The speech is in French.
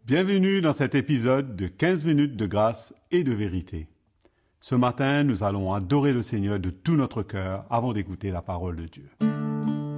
Bienvenue dans cet épisode de 15 minutes de grâce et de vérité. Ce matin, nous allons adorer le Seigneur de tout notre cœur avant d'écouter la parole de Dieu.